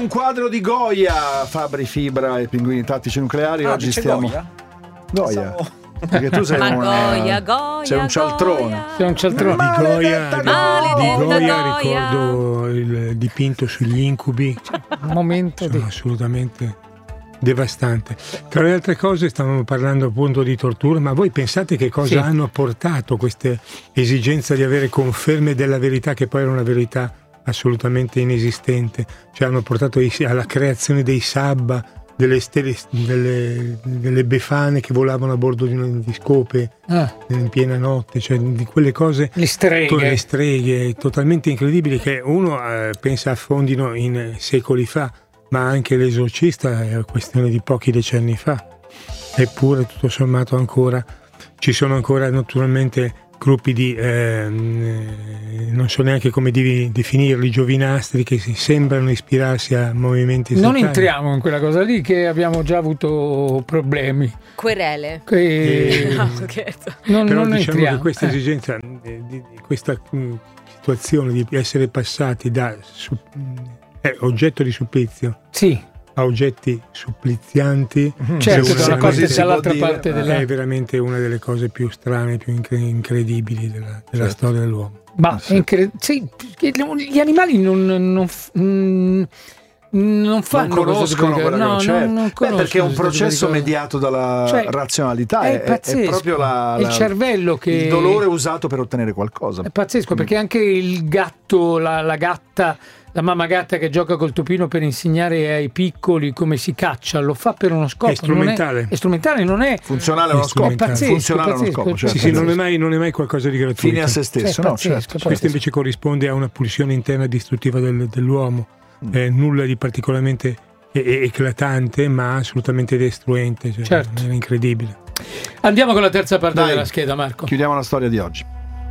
un quadro di Goya, Fabri Fibra e Pinguini Tattici Nucleari. Oggi stiamo Goya. Perché tu sei sei un cialtrone. Sei un cialtrone. Di Goya ricordo il dipinto sugli incubi. Un momento assolutamente devastante. Tra le altre cose stavamo parlando appunto di tortura, ma voi pensate che cosa hanno portato queste esigenze di avere conferme della verità, che poi era una verità assolutamente inesistente? Cioè hanno portato alla creazione dei sabba, delle stelle, delle befane che volavano a bordo di scope in piena notte, cioè di quelle cose, le streghe totalmente incredibili, che uno pensa affondino in secoli fa, ma anche L'Esorcista è una questione di pochi decenni fa, eppure tutto sommato ancora ci sono ancora naturalmente gruppi di non so neanche come definirli, giovinastri, che sembrano ispirarsi a movimenti non entriamo in quella cosa lì, che abbiamo già avuto problemi, querele però diciamo entriamo. Che questa esigenza di questa situazione di essere passati da oggetto di supplizio a oggetti supplizianti, certo, dall'altra parte è veramente una delle cose più strane, più incredibili della storia dell'uomo. Ma gli animali non conoscono quello che c'è, perché è un processo mediato dalla razionalità, è proprio il cervello, che il dolore usato per ottenere qualcosa. È pazzesco, perché anche il gatto, la gatta, la mamma gatta che gioca col topino per insegnare ai piccoli come si caccia, lo fa per uno scopo. È strumentale. È strumentale, non è funzionale a uno scopo. È pazzesco, funzionale a uno scopo. Certo. Sì, non è mai qualcosa di gratuito. Fine a se stesso. Questo invece corrisponde a una pulsione interna distruttiva dell'uomo. Nulla di particolarmente eclatante, ma assolutamente destruente. È incredibile. Andiamo con la terza parte della scheda, Marco. Chiudiamo la storia di oggi.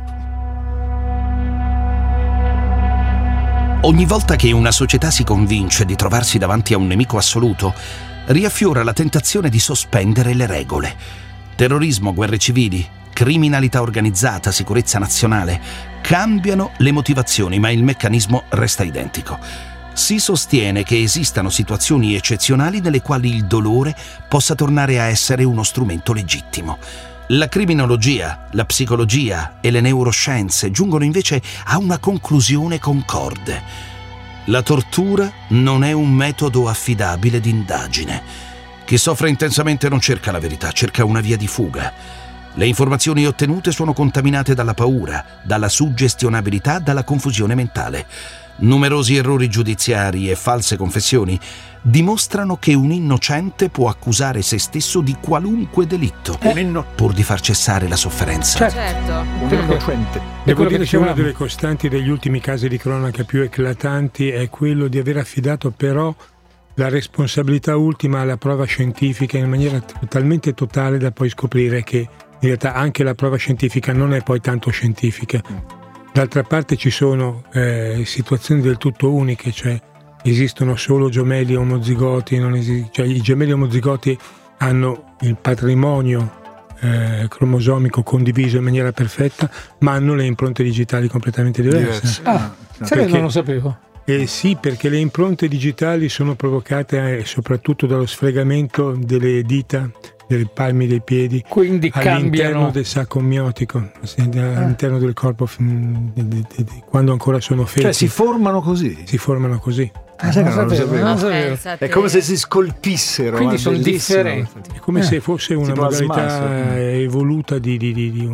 Ogni volta che una società si convince di trovarsi davanti a un nemico assoluto, riaffiora la tentazione di sospendere le regole. Terrorismo, guerre civili, criminalità organizzata, sicurezza nazionale cambiano le motivazioni, ma il meccanismo resta identico. Si sostiene che esistano situazioni eccezionali nelle quali il dolore possa tornare a essere uno strumento legittimo. La criminologia, la psicologia e le neuroscienze giungono invece a una conclusione concorde. La tortura non è un metodo affidabile di indagine. Chi soffre intensamente non cerca la verità, cerca una via di fuga. Le informazioni ottenute sono contaminate dalla paura, dalla suggestionabilità, dalla confusione mentale. Numerosi errori giudiziari e false confessioni dimostrano che un innocente può accusare se stesso di qualunque delitto pur di far cessare la sofferenza. Certo. Un innocente. Devo dire che una delle costanti degli ultimi casi di cronaca più eclatanti è quello di aver affidato però la responsabilità ultima alla prova scientifica in maniera talmente totale da poi scoprire che in realtà anche la prova scientifica non è poi tanto scientifica. D'altra parte ci sono situazioni del tutto uniche, cioè esistono solo gemelli omozigoti, cioè i gemelli omozigoti hanno il patrimonio cromosomico condiviso in maniera perfetta, ma hanno le impronte digitali completamente diverse. Sai che non lo sapevo. Sì, perché le impronte digitali sono provocate soprattutto dallo sfregamento delle dita, delle palmi dei piedi, quindi all'interno del sacco amniotico, all'interno del corpo, quando ancora sono feti. Cioè si formano così? Si formano così. Non lo sapevo. È come se si scolpissero. Quindi sono differenti. È come se fosse una modalità evoluta di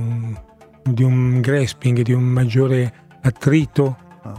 un grasping, di un maggiore attrito.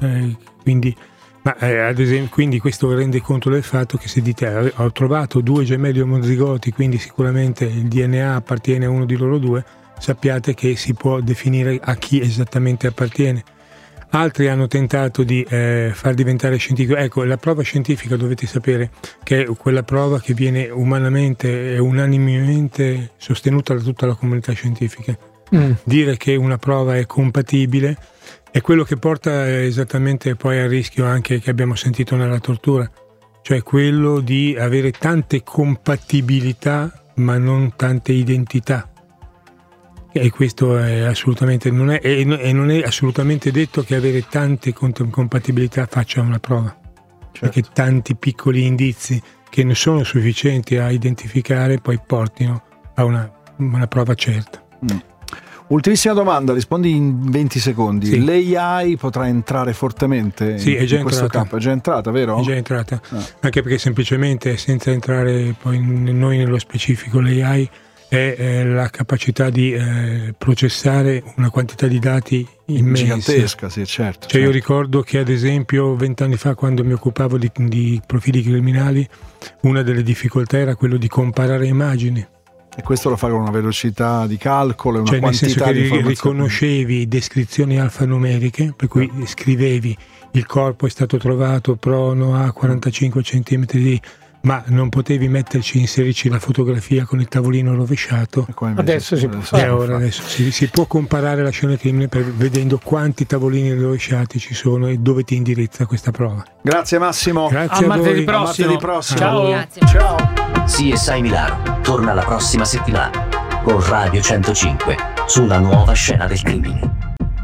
Ad esempio, quindi questo rende conto del fatto che se dite ho trovato due gemelli omozigoti, quindi sicuramente il DNA appartiene a uno di loro due, sappiate che si può definire a chi esattamente appartiene. Altri hanno tentato di far diventare scientifico. Ecco, la prova scientifica dovete sapere che è quella prova che viene umanamente e unanimemente sostenuta da tutta la comunità scientifica. Dire che una prova è compatibile è quello che porta esattamente poi al rischio anche che abbiamo sentito nella tortura, cioè quello di avere tante compatibilità ma non tante identità. E questo è assolutamente non è assolutamente detto che avere tante compatibilità faccia una prova. perché tanti piccoli indizi che non sono sufficienti a identificare poi portino a una prova certa. Ultimissima domanda, rispondi in 20 secondi. Sì. L'AI potrà entrare fortemente in questo campo? È già entrata, vero? È già entrata, anche perché semplicemente, senza entrare poi noi nello specifico, l'AI è la capacità di processare una quantità di dati immensa. Gigantesca, sì, certo. Cioè io ricordo che ad esempio 20 anni fa, quando mi occupavo di profili criminali, una delle difficoltà era quello di comparare immagini. E questo lo fa con una velocità di calcolo e una quantità di informazioni. Nel senso che riconoscevi descrizioni alfanumeriche, per cui scrivevi il corpo è stato trovato prono a 45 cm, ma non potevi inserirci la fotografia con il tavolino rovesciato. Adesso si può fare. Adesso si può comparare la scena criminale vedendo quanti tavolini rovesciati ci sono e dove ti indirizza questa prova. Grazie Massimo. Grazie a martedì voi. prossimo. Ciao. Grazie. Ciao. CSI Milano torna la prossima settimana con Radio 105 sulla nuova scena del crimine.